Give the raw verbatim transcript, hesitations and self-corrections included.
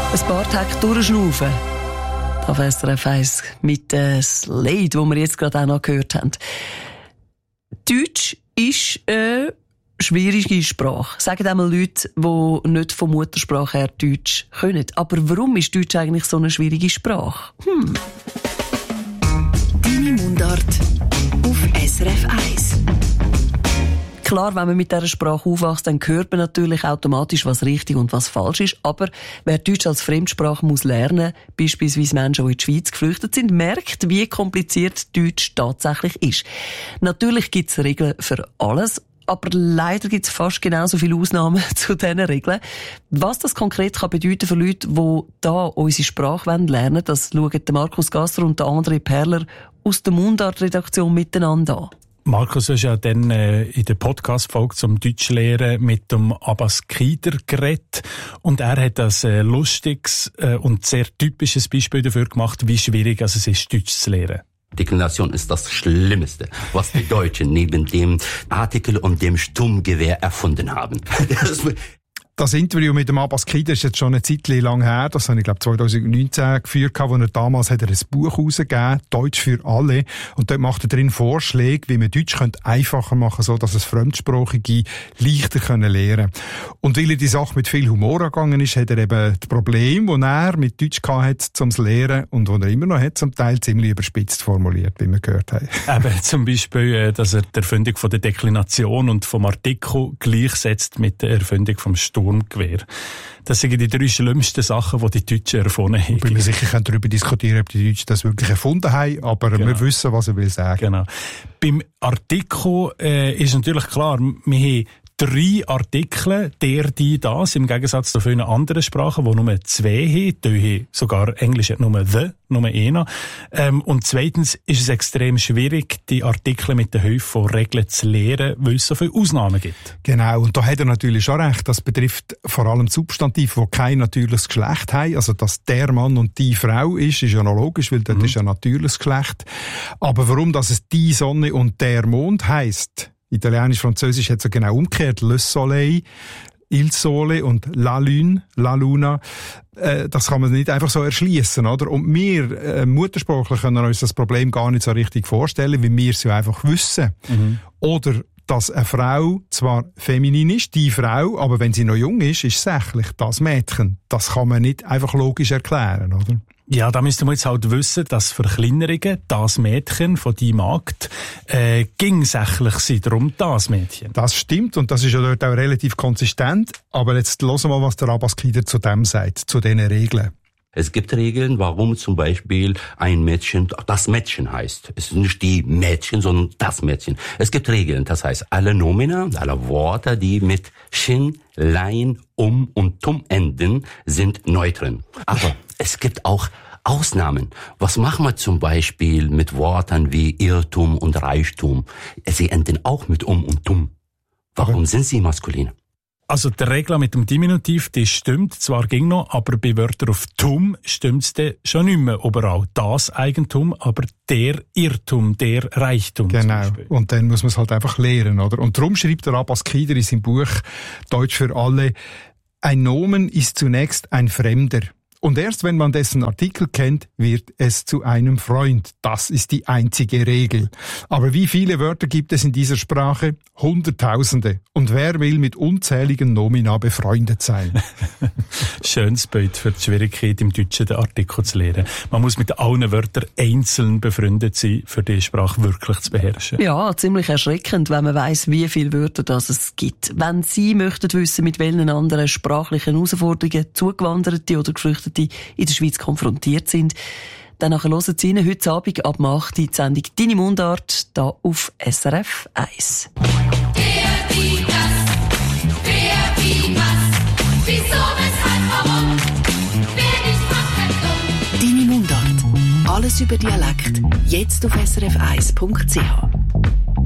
Ein paar Tage durchschnaufen. Auf S R F eins mit dem Slade, das wir jetzt gerade auch noch gehört haben. Deutsch ist eine schwierige Sprache. Sagen einmal Leute, die nicht von Muttersprache her Deutsch können. Aber warum ist Deutsch eigentlich so eine schwierige Sprache? Hm. Deine Mundart auf S R F eins. Klar, wenn man mit dieser Sprache aufwächst, dann hört man natürlich automatisch, was richtig und was falsch ist. Aber wer Deutsch als Fremdsprache muss lernen, beispielsweise Menschen, die in die Schweiz geflüchtet sind, merkt, wie kompliziert Deutsch tatsächlich ist. Natürlich gibt es Regeln für alles, aber leider gibt es fast genauso viele Ausnahmen zu diesen Regeln. Was das konkret kann bedeuten für Leute, die da unsere Sprache lernen wollen, das schauen Markus Gasser und André Perler aus der Mundart-Redaktion miteinander an. Markus, du hast ja dann äh, in der Podcast-Folge zum Deutschlehren mit dem Abbas Kider geredet. Und er hat ein äh, lustiges äh, und sehr typisches Beispiel dafür gemacht, wie schwierig es ist, Deutsch zu lernen. Deklination ist das Schlimmste, was die Deutschen neben dem Artikel und dem Sturmgewehr erfunden haben. Das Das Interview mit dem Abbas Kider ist jetzt schon eine Zeit lang her. Das habe ich, glaube zwanzig neunzehn geführt, wo er damals hat er ein Buch herausgegeben, Deutsch für alle. Und dort macht er drin Vorschläge, wie man Deutsch könnte einfacher machen, so dass es Fremdsprachige leichter können lernen. Und weil er die Sache mit viel Humor angegangen ist, hat er eben das Problem, das er mit Deutsch hatte, zum Lernen und das er immer noch hat, zum Teil ziemlich überspitzt formuliert, wie wir gehört haben. Eben zum Beispiel, dass er die Erfindung von der Deklination und vom Artikel gleichsetzt mit der Erfindung vom Sturm. Gewehr. Das sind die drei schlimmsten Sachen, die die Deutschen erfunden haben. Ich bin mir sicher, wir können darüber diskutieren, ob die Deutschen das wirklich erfunden haben, aber genau. Wir wissen, was er will sagen. Genau. Beim Artikel äh, ist natürlich klar, wir haben drei Artikel, der, die, das, im Gegensatz zu vielen anderen Sprachen, die nur zwei haben. Die haben sogar Englisch hat nur the, nur einer. Ähm, und zweitens ist es extrem schwierig, die Artikel mit der Hilfe von Regeln zu lernen, weil es so viele Ausnahmen gibt. Genau, und da hat er natürlich schon recht. Das betrifft vor allem Substantive, die kein natürliches Geschlecht haben. Also, dass der Mann und die Frau ist, ist ja noch logisch, weil das mhm. ist ja natürliches Geschlecht. Aber warum, dass es die Sonne und der Mond heisst, Italienisch, Französisch hat es ja genau umgekehrt. Le Soleil, Il Sole und La Lune, La Luna. Äh, das kann man nicht einfach so erschließen, oder? Und wir äh, Muttersprachler können uns das Problem gar nicht so richtig vorstellen, weil wir es ja einfach wissen. Mhm. Oder dass eine Frau zwar feminin ist, die Frau, aber wenn sie noch jung ist, ist sächlich das Mädchen. Das kann man nicht einfach logisch erklären, oder? Ja, da müssten wir jetzt halt wissen, dass Verkleinerungen, das Mädchen von die Magd, äh, ging sächlich sein, darum das Mädchen. Das stimmt und das ist ja dort auch relativ konsistent. Aber jetzt hören wir mal, was der Abbas Kider zu dem sagt, zu diesen Regeln. Es gibt Regeln, warum zum Beispiel ein Mädchen das Mädchen heißt. Es ist nicht die Mädchen, sondern das Mädchen. Es gibt Regeln, das heißt, alle Nomina, alle Worte, die mit Shin, Lein, Um und Tum enden, sind Neutren. Aber es gibt auch Ausnahmen. Was machen wir zum Beispiel mit Worten wie Irrtum und Reichtum? Sie enden auch mit Um und Tum. Warum Aber sind sie maskulin? Also der Regel mit dem Diminutiv, die stimmt zwar ging noch, aber bei Wörtern auf Tum stimmt's dann schon nicht mehr überall. Das Eigentum, aber der Irrtum, der Reichtum. Genau. Und dann muss man es halt einfach lernen, oder? Und darum schreibt der Abbas Kider in seinem Buch Deutsch für alle: Ein Nomen ist zunächst ein Fremder. Und erst wenn man dessen Artikel kennt, wird es zu einem Freund. Das ist die einzige Regel. Aber wie viele Wörter gibt es in dieser Sprache? Hunderttausende. Und wer will mit unzähligen Nomina befreundet sein? Schönes Bild für die Schwierigkeit, im Deutschen den Artikel zu lernen. Man muss mit allen Wörtern einzeln befreundet sein, für die Sprache wirklich zu beherrschen. Ja, ziemlich erschreckend, wenn man weiss, wie viele Wörter das es gibt. Wenn Sie möchten wissen, mit welchen anderen sprachlichen Herausforderungen Zugewanderte oder Geflüchtete in der Schweiz konfrontiert sind, dann hören Sie Ihnen heute Abend ab acht die Sendung «Deine Mundart» hier auf S R F eins. Wer, wie, das, wer, wie, was, wieso, weshalb, warum, wer nicht macht, hat dumm. «Deine Mundart» – alles über Dialekt, jetzt auf S R F eins Punkt C H.